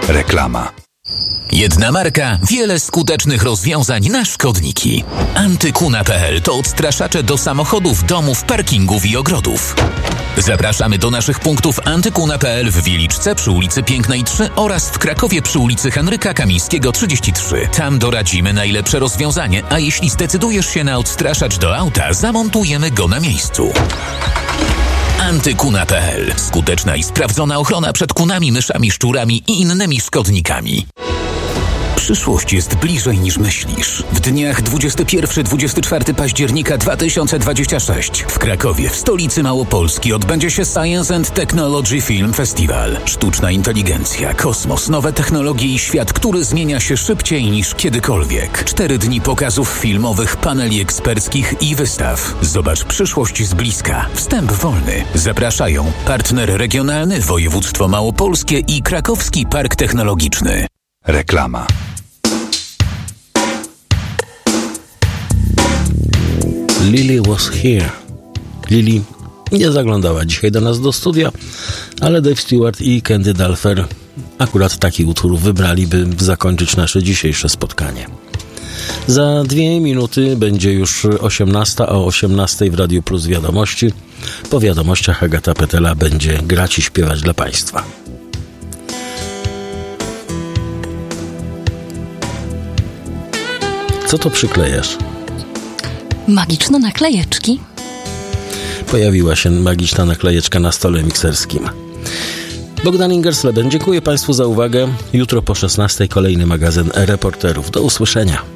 Reklama. Jedna marka, wiele skutecznych rozwiązań na szkodniki. Antykuna.pl to odstraszacze do samochodów, domów, parkingów i ogrodów. Zapraszamy do naszych punktów Antykuna.pl w Wieliczce przy ulicy Pięknej 3 oraz w Krakowie przy ulicy Henryka Kamińskiego 33. Tam doradzimy najlepsze rozwiązanie, a jeśli zdecydujesz się na odstraszacz do auta, zamontujemy go na miejscu. Antykuna.pl. Skuteczna i sprawdzona ochrona przed kunami, myszami, szczurami i innymi szkodnikami. Przyszłość jest bliżej niż myślisz. W dniach 21-24 października 2026 w Krakowie, w stolicy Małopolski, odbędzie się Science and Technology Film Festival. Sztuczna inteligencja, kosmos, nowe technologie i świat, który zmienia się szybciej niż kiedykolwiek. 4 dni pokazów filmowych, paneli eksperckich i wystaw. Zobacz przyszłość z bliska. Wstęp wolny. Zapraszają partner regionalny, województwo małopolskie i Krakowski Park Technologiczny. Reklama. Lily was here. Lily nie zaglądała dzisiaj do nas do studia, ale Dave Stewart i Candy Dulfer akurat taki utwór wybrali, by zakończyć nasze dzisiejsze spotkanie. Za 2 minuty będzie już 18, a o 18 w Radiu Plus Wiadomości. Po wiadomościach Agata Petela będzie grać i śpiewać dla Państwa. Co to przyklejasz? Magiczne naklejeczki. Pojawiła się magiczna naklejeczka na stole mikserskim. Bogdan Ingersleben, dziękuję Państwu za uwagę. Jutro po 16 kolejny magazyn Reporterów. Do usłyszenia.